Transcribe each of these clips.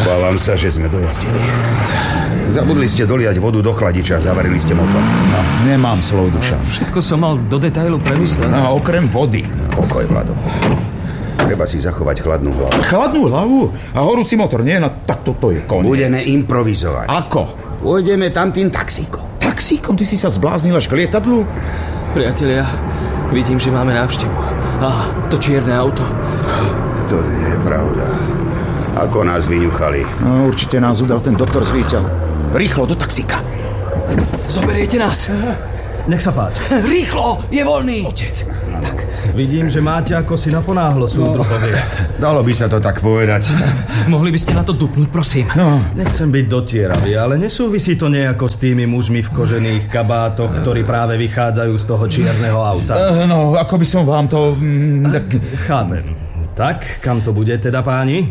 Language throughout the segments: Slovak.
Obávam sa, že sme dojazdili. Zabudli ste doliať vodu do chladiča a zavarili ste motor. No, nemám slov, Dušan. Všetko som mal do detailu premyslené. No, okrem vody. Pokoj, Vlado. Treba si zachovať chladnú hlavu. Chladnú hlavu? A horúci motor, nie? No tak toto je koniec. Budeme improvizovať. Ako? Pôjdeme tam tým taxíkom. Taxíkom? Ty si sa zbláznil až k lietadlu? Priatelia, vidím, že máme návštevu. A to čierne auto. To je pravda. Ako nás vyňuchali. No, určite nás udal ten doktor z výťahu. Rýchlo do taxíka. Zoberiete nás? Nech sa páči. Rýchlo, je voľný. Otec. Tak. Vidím, že máte ako si naponáhlo, súdruhovi. Dalo by sa to tak povedať. Mohli by ste na to dupnúť, prosím. No, nechcem byť dotieravý, ale nesúvisí to nejako s tými mužmi v kožených kabátoch, ktorí práve vychádzajú z toho čierneho auta. No, ako by som vám to... Chápem. Tak, kam to bude teda, páni?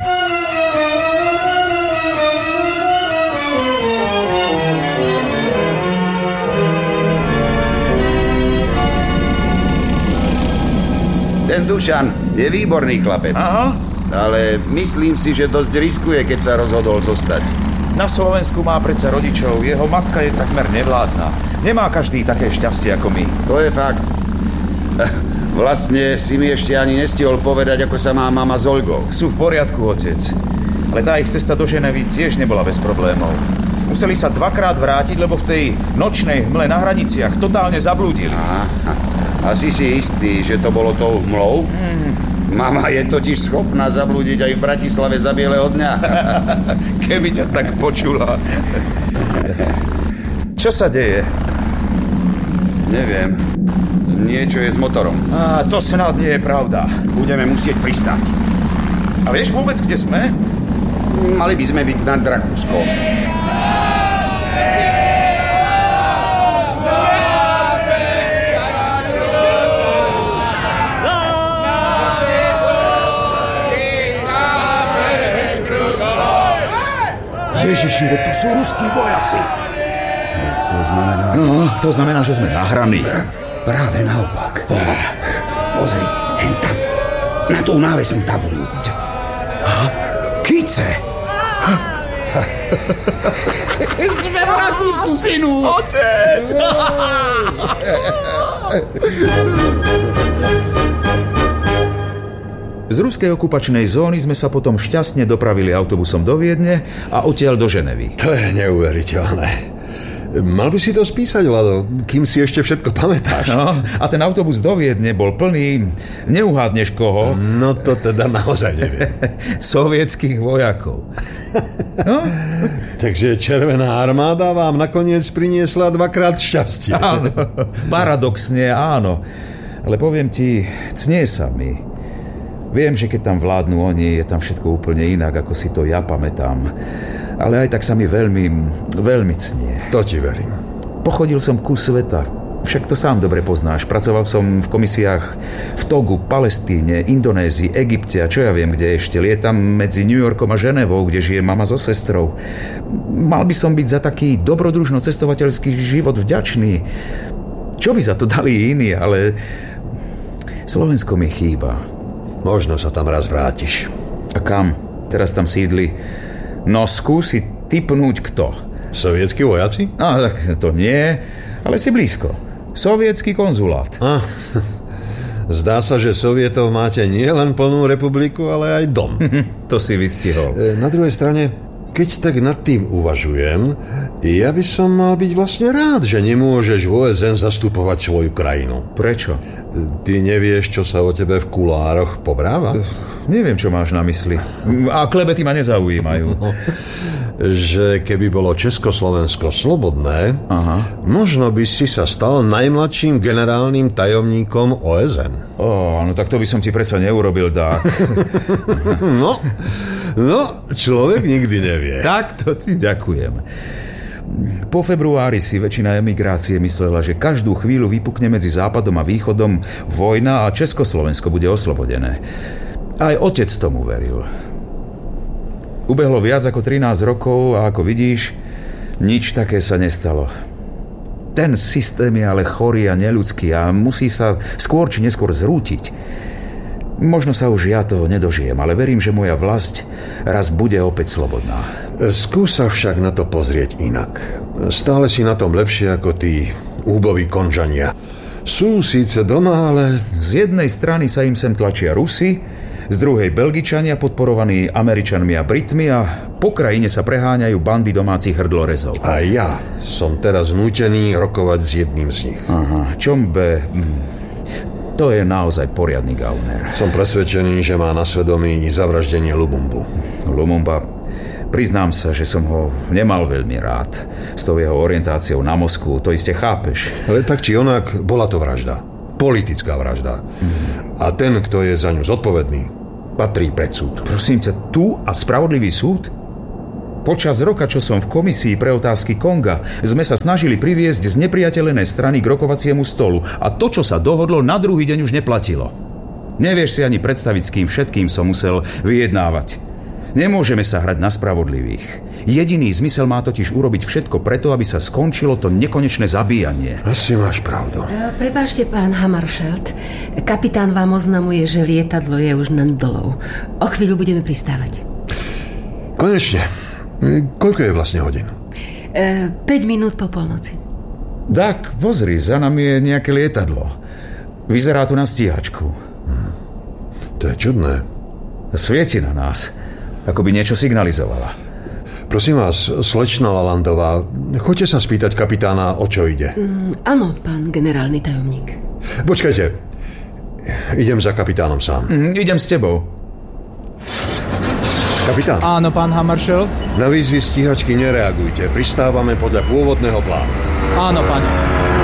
Ten Dušan je výborný chlapec. Aha. Ale myslím si, že dosť riskuje, keď sa rozhodol zostať. Na Slovensku má predsa rodičov, jeho matka je takmer nevládna. Nemá každý také šťastie ako my. To je fakt. Vlastne si mi ešte ani nestihol povedať, ako sa má mama s Olgou. Sú v poriadku, otec. Ale tá ich cesta do Ženevy tiež nebola bez problémov. Museli sa dvakrát vrátiť, lebo v tej nočnej hmle na hraniciach totálne zablúdili. Asi si istý, že to bolo tou hmlou? Mama je totiž schopná zablúdiť aj v Bratislave za bieleho dňa. Keby ťa tak počula. Čo sa deje? Neviem. Niečo je s motorom. To snad nie je pravda. Budeme musieť pristáť. A vieš vôbec, kde sme? Mali by sme byť nad Rakúskom. Ježiši, to sú ruskí vojaci. To znamená... To znamená, že sme nahraní. Práve naopak. Pozri, hen tam. Na tú návesnú tabuľu. Kice! Sme v Rakúsku, synu. Otec! Z ruskej okupačnej zóny sme sa potom šťastne dopravili autobusom do Viedne a odtiaľ do Ženevy. To je neuveriteľné. Mal by si to spísať, Vlado, kým si ešte všetko pamätáš. No, a ten autobus do Viedne bol plný, neuhádneš koho? No to teda naozaj neviem. Sovietských vojakov. No? Takže Červená armáda vám nakoniec priniesla dvakrát šťastie. Áno, paradoxne áno. Ale poviem ti, cnie sa mi. Viem, že keď tam vládnu oni, je tam všetko úplne inak, ako si to ja pamätám. Ale aj tak sa mi veľmi, veľmi cnie. To ti verím. Pochodil som kus sveta. Však to sám dobre poznáš. Pracoval som v komisiách v Togu, Palestíne, Indonézii, Egypte a čo ja viem, kde ešte. Lietam medzi New Yorkom a Ženevou, kde žije mama so sestrou. Mal by som byť za taký dobrodružno-cestovateľský život vďačný. Čo by za to dali iní, ale Slovensko mi chýba. Možno sa tam raz vrátiš. A kam? Teraz tam sídli. No skúsi tipnúť kto. Sovietskí vojaci? Tak to nie, ale si blízko. Sovietský konzulát. Zdá sa, že Sovietov máte nie len plnú republiku, ale aj dom. To si vystihol. Na druhej strane, keď tak nad tým uvažujem, ja by som mal byť vlastne rád, že nemôžeš v OSN zastupovať svoju krajinu. Prečo? Ty nevieš, čo sa o tebe v kulároch povráva? Neviem, čo máš na mysli. A klebety ma nezaujímajú. Že keby bolo Československo slobodné, možno by si sa stal najmladším generálnym tajomníkom OSN. No tak to by som ti predsa neurobil, Dák. No, človek nikdy nevie. Tak to ti ďakujem. Po februári si väčšina emigrácie myslela, že každú chvíľu vypukne medzi západom a východom vojna a Československo bude oslobodené. Aj otec tomu veril. Ubehlo viac ako 13 rokov a ako vidíš, nič také sa nestalo. Ten systém je ale chorý a neľudský a musí sa skôr či neskôr zrútiť. Možno sa už ja to nedožijem, ale verím, že moja vlast raz bude opäť slobodná. Skús sa však na to pozrieť inak. Stále si na tom lepšie ako tí úboví konžania. Sú síce doma, ale... Z jednej strany sa im sem tlačia Rusi, z druhej Belgičania podporovaní Američanmi a Britmi a po krajine sa preháňajú bandy domácich hrdlorezov. A ja som teraz nútený rokovať s jedným z nich. Aha, Čombe... To je naozaj poriadny gauner. Som presvedčený, že má na svedomí zavraždenie Lumumbu. Lumumba, priznám sa, že som ho nemal veľmi rád. S tou jeho orientáciou na Moskvu, to iste chápeš. Ale tak či onak, bola to vražda. Politická vražda. A ten, kto je za ňu zodpovedný, patrí pred súd. Prosím ťa, tu a spravodlivý súd? Počas roka, čo som v komisii pre otázky Konga, sme sa snažili priviesť znepriateľené strany k rokovaciemu stolu a to, čo sa dohodlo, na druhý deň už neplatilo. Nevieš si ani predstaviť, s kým všetkým som musel vyjednávať. Nemôžeme sa hrať na spravodlivých. Jediný zmysel má totiž urobiť všetko preto, aby sa skončilo to nekonečné zabíjanie. Asi máš pravdu. Prepáčte, pán Hammarskjöld. Kapitán vám oznamuje, že lietadlo je už nad dolou. O chvíľu budeme pristávať. Konečne. Koľko je vlastne hodín? 5 minút po polnoci. Tak, pozri, za nami je nejaké lietadlo. Vyzerá to na stíhačku. To je čudné. Svieti na nás, ako by niečo signalizovala. Prosím vás, slečna Lalandová, choďte sa spýtať kapitána, o čo ide. Áno, pán generálny tajomník. Počkajte, idem za kapitánom sám. Idem s tebou. Kapitán. Áno, pán Hammarskjöld. Na výzvy stíhačky nereagujte. Pristávame podľa pôvodného plánu. Áno, pane.